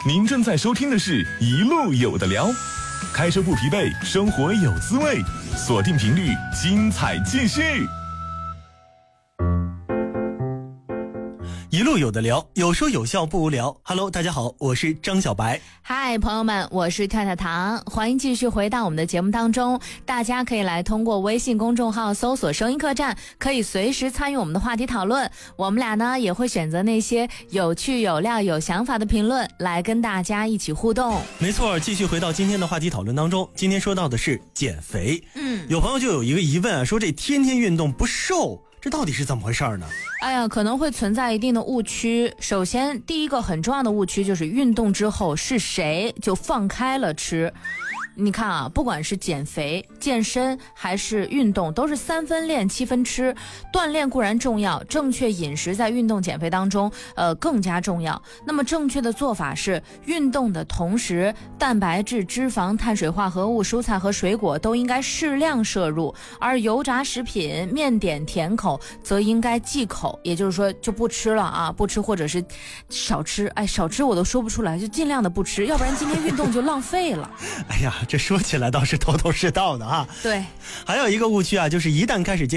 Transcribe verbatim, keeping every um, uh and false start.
您正在收听的是一路有的聊，开车不疲惫，生活有滋味，锁定频率，精彩继续。 一路有的聊，有说有笑不无聊。Hello， 大家好，我是张小白。 嗨，朋友们，我是跳跳糖，欢迎继续回到我们的节目当中。大家可以来通过微信公众号搜索声音客栈，可以随时参与我们的话题讨论。我们俩呢也会选择那些有趣有料有想法的评论来跟大家一起互动。 没错，继续回到今天的话题讨论当中，今天说到的是减肥。嗯，有朋友就有一个疑问啊，说这天天运动不瘦，这到底是怎么回事呢？ 哎呀，可能会存在一定的误区。首先，第一个很重要的误区就是运动之后是谁就放开了吃。你看啊，不管是减肥、健身还是运动，都是三分练七分吃。锻炼固然重要，正确饮食在运动减肥当中呃更加重要。那么正确的做法是，运动的同时，蛋白质、脂肪、碳水化合物、蔬菜和水果都应该适量摄入，而油炸食品、面点、甜口则应该忌口，也就是说就不吃了啊，不吃或者是少吃。哎，少吃我都说不出来，就尽量的不吃，要不然今天运动就浪费了。 哎呀，这说起来倒是头头是道的啊。 对， 还有一个误区啊，就是一旦开始